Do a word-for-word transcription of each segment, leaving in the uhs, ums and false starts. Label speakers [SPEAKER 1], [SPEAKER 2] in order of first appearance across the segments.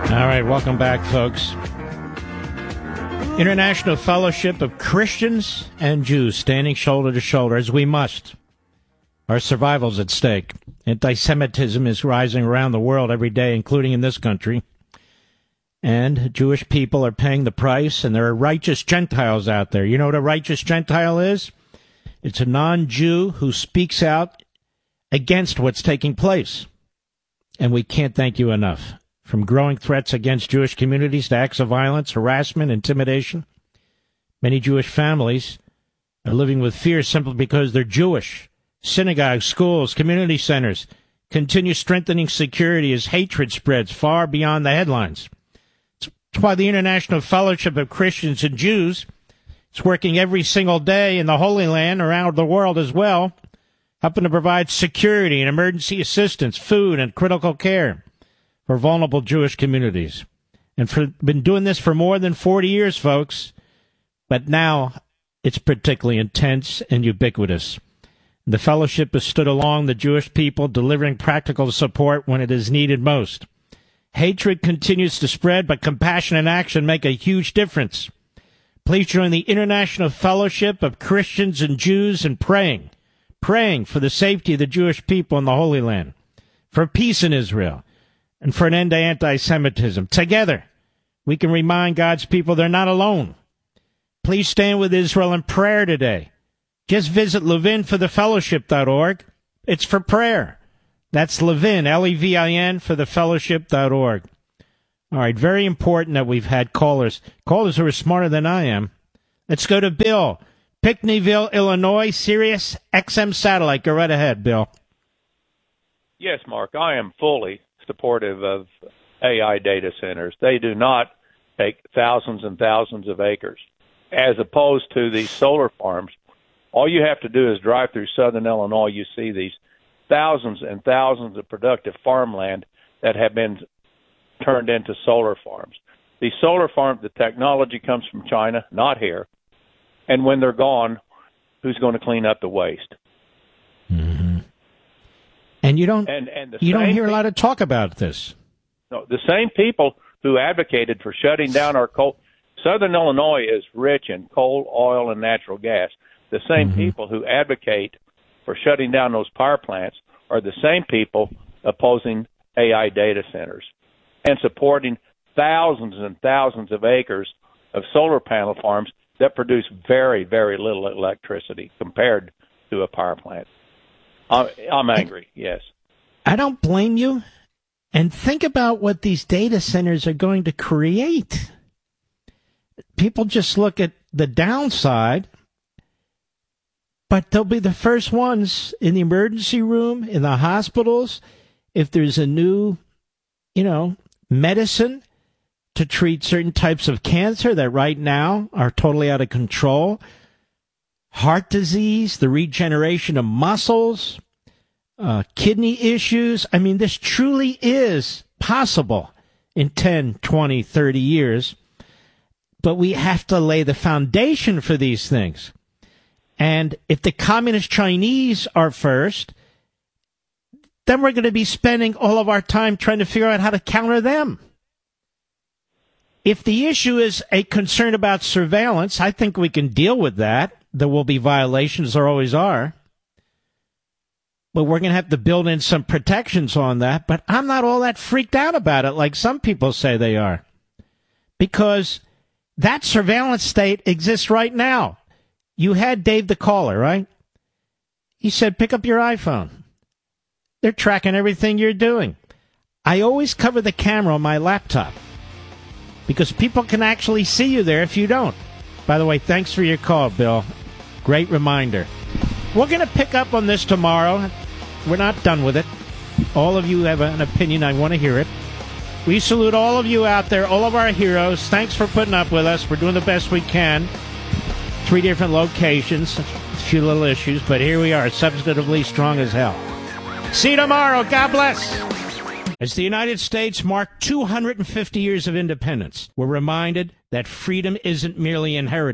[SPEAKER 1] All right, welcome back, folks. International Fellowship of Christians and Jews standing shoulder to shoulder, as we must. Our survival's at stake. Anti-Semitism is rising around the world every day, including in this country. And Jewish people are paying the price, and there are righteous Gentiles out there. You know what a righteous Gentile is? It's a non-Jew who speaks out against what's taking place. And we can't thank you enough. From growing threats against Jewish communities to acts of violence, harassment, intimidation, many Jewish families are living with fear simply because they're Jewish. Synagogues, schools, community centers continue strengthening security as hatred spreads far beyond the headlines. That's why the International Fellowship of Christians and Jews is working every single day in the Holy Land, around the world as well, helping to provide security and emergency assistance, food, and critical care for vulnerable Jewish communities. And for been doing this for more than forty years, folks. But now it's particularly intense and ubiquitous. The fellowship has stood along the Jewish people, delivering practical support when it is needed most. Hatred continues to spread, but compassion and action make a huge difference. Please join the International Fellowship of Christians and Jews in praying, praying for the safety of the Jewish people in the Holy Land, for peace in Israel, and for an end to anti-Semitism. Together, we can remind God's people they're not alone. Please stand with Israel in prayer today. Just visit levin for the fellowship dot org. It's for prayer. That's Levin, L E V I N, for the fellowship dot org. All right, very important that we've had callers, callers who are smarter than I am. Let's go to Bill, Pinckneyville, Illinois, Sirius X M satellite. Go right ahead, Bill.
[SPEAKER 2] Yes, Mark, I am fully supportive of A I data centers. They do not take thousands and thousands of acres, as opposed to these solar farms. All you have to do is drive through southern Illinois. You see these thousands and thousands of productive farmland that have been turned into solar farms. These solar farms, the technology comes from China, not here. And when they're gone, who's going to clean up the waste?
[SPEAKER 1] Mm-hmm. And you don't
[SPEAKER 2] and, and
[SPEAKER 1] you don't hear
[SPEAKER 2] thing,
[SPEAKER 1] a lot of talk about this.
[SPEAKER 2] No, the same people who advocated for shutting down our coal. Southern Illinois is rich in coal, oil, and natural gas. The same mm-hmm. people who advocate for shutting down those power plants are the same people opposing A I data centers and supporting thousands and thousands of acres of solar panel farms that produce very, very little electricity compared to a power plant. I'm, I'm angry, yes.
[SPEAKER 1] I don't blame you. And think about what these data centers are going to create. People just look at the downside, but they'll be the first ones in the emergency room, in the hospitals, if there's a new, you know, medicine to treat certain types of cancer that right now are totally out of control. Heart disease, the regeneration of muscles, uh, kidney issues. I mean, this truly is possible in ten, twenty, thirty years. But we have to lay the foundation for these things. And if the communist Chinese are first, then we're going to be spending all of our time trying to figure out how to counter them. If the issue is a concern about surveillance, I think we can deal with that. There will be violations, there always are. But we're going to have to build in some protections on that. But I'm not all that freaked out about it like some people say they are. Because that surveillance state exists right now. You had Dave the caller, right? He said, pick up your iPhone. They're tracking everything you're doing. I always cover the camera on my laptop because people can actually see you there if you don't. By the way, thanks for your call, Bill. Great reminder. We're going to pick up on this tomorrow. We're not done with it. All of you have an opinion. I want to hear it. We salute all of you out there, all of our heroes. Thanks for putting up with us. We're doing the best we can. Three different locations, a few little issues, but here we are, substantively strong as hell. See you tomorrow. God bless. As the United States marked two hundred fifty years of independence, we're reminded that freedom isn't merely inherited.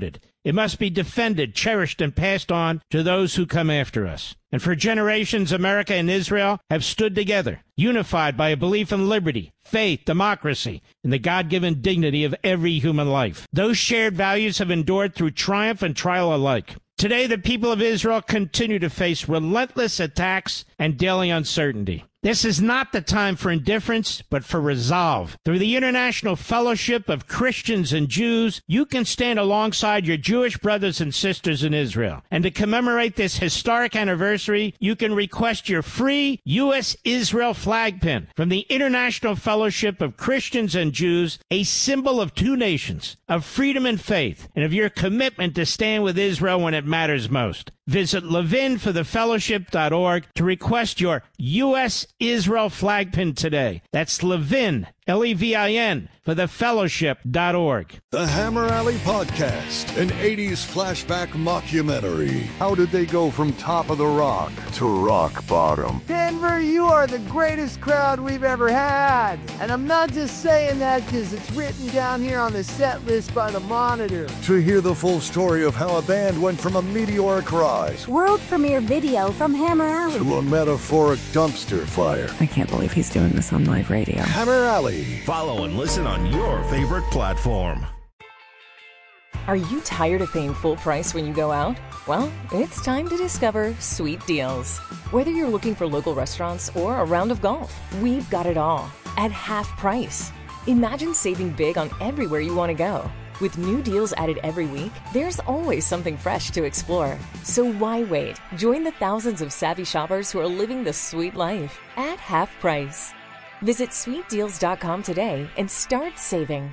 [SPEAKER 1] It must be defended, cherished, and passed on to those who come after us. And for generations, America and Israel have stood together, unified by a belief in liberty, faith, democracy, and the God-given dignity of every human life. Those shared values have endured through triumph and trial alike. Today, the people of Israel continue to face relentless attacks and daily uncertainty. This is not the time for indifference, but for resolve. Through the International Fellowship of Christians and Jews, you can stand alongside your Jewish brothers and sisters in Israel. And to commemorate this historic anniversary, you can request your free U S Israel flag pin from the International Fellowship of Christians and Jews, a symbol of two nations, of freedom and faith, and of your commitment to stand with Israel when it matters most. Visit levin for the fellowship dot org to request your U S Israel flag pin today. That's Levin, L E V I N, for the fellowship dot org.
[SPEAKER 3] The Hammer Alley Podcast, an eighties flashback mockumentary. How did they go from top of the rock to rock bottom?
[SPEAKER 4] Denver, you are the greatest crowd we've ever had. And I'm not just saying that because it's written down here on the set list by the Monitor.
[SPEAKER 3] To hear the full story of how a band went from a meteoric rise,
[SPEAKER 5] world premiere video from Hammer Alley,
[SPEAKER 3] to a metaphoric dumpster fire.
[SPEAKER 6] I can't believe he's doing this on live radio.
[SPEAKER 3] Hammer Alley.
[SPEAKER 7] Follow and listen on your favorite platform.
[SPEAKER 8] Are you tired of paying full price when you go out? Well, it's time to discover Sweet Deals. Whether you're looking for local restaurants or a round of golf, we've got it all at half price. Imagine saving big on everywhere you want to go. With new deals added every week, there's always something fresh to explore. So why wait? Join the thousands of savvy shoppers who are living the sweet life at half price. Visit sweet deals dot com today and start saving.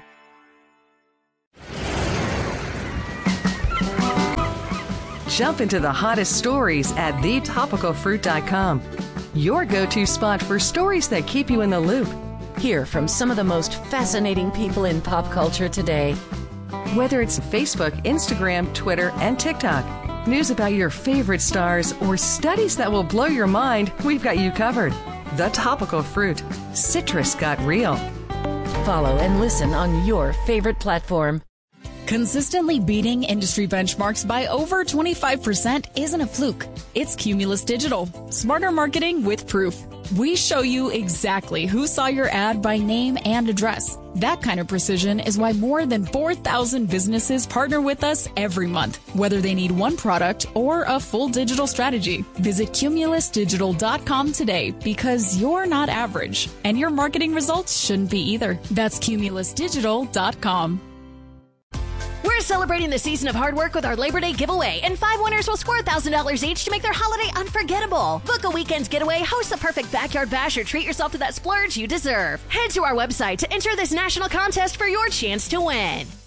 [SPEAKER 6] Jump into the hottest stories at the topical fruit dot com. Your go-to spot for stories that keep you in the loop.
[SPEAKER 9] Hear from some of the most fascinating people in pop culture today.
[SPEAKER 6] Whether it's Facebook, Instagram, Twitter, and TikTok, news about your favorite stars, or studies that will blow your mind, we've got you covered. The Topical Fruit. Citrus got real.
[SPEAKER 9] Follow and listen on your favorite platform.
[SPEAKER 10] Consistently beating industry benchmarks by over twenty-five percent isn't a fluke. It's Cumulus Digital. Smarter marketing with proof. We show you exactly who saw your ad by name and address. That kind of precision is why more than four thousand businesses partner with us every month, whether they need one product or a full digital strategy. Visit cumulus digital dot com today because you're not average, and your marketing results shouldn't be either. That's cumulus digital dot com.
[SPEAKER 11] We're celebrating the season of hard work with our Labor Day giveaway, and five winners will score one thousand dollars each to make their holiday unforgettable. Book a weekend's getaway, host a perfect backyard bash, or treat yourself to that splurge you deserve. Head to our website to enter this national contest for your chance to win.